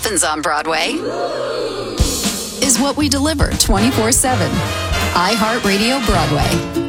happens on Broadway is what we deliver 24/7. iHeartRadio Broadway.